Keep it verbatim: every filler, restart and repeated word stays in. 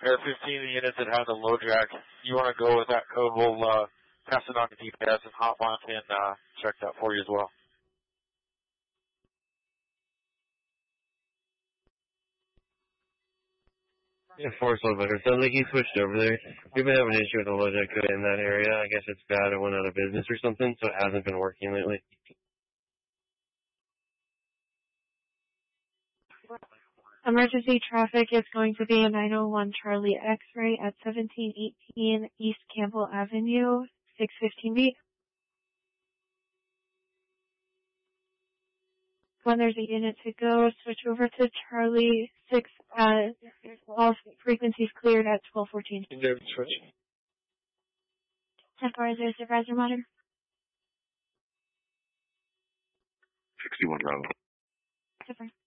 Air fifteen, the units that have the low jack, you want to go with that code, we'll uh, pass it on to D P S and Hotline can uh, check that for you as well. Yeah, Forest Level, it sounds like he switched over there. We've been having an issue with the low jack code in that area. I guess it's bad, it went out of business or something, so it hasn't been working lately. Emergency traffic is going to be a nine oh one Charlie X-ray at seventeen eighteen East Campbell Avenue, six fifteen B. When there's a unit to go, switch over to Charlie six, uh, all frequencies cleared at twelve fourteen. Switch. As far as the supervisor monitor? sixty-one Bravo. Super.